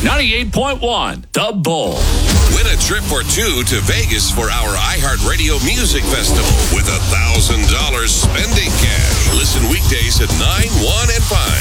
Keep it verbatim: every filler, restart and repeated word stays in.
ninety-eight point one, The Bull. Win a trip or two to Vegas for our iHeartRadio Music Festival with a one thousand dollars spending cash. Listen weekdays at nine, one,